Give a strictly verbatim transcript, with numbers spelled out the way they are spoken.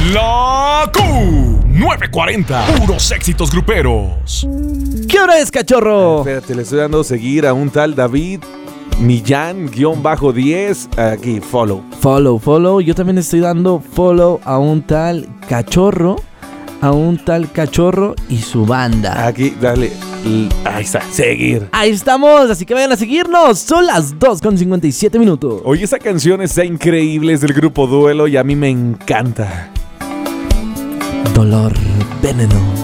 La Q nueve cuarenta, puros éxitos gruperos. ¿Qué hora es, cachorro? Espérate, le estoy dando seguir a un tal David Millán, guión bajo diez. Aquí, follow. Follow, follow. Yo también estoy dando follow a un tal cachorro. A un tal cachorro y su banda. Aquí, dale. Ahí está, seguir. Ahí estamos, así que vayan a seguirnos. Son las dos con cincuenta y siete minutos. Oye, esa canción está increíble, es del grupo Duelo y a mí me encanta. Dolor, veneno.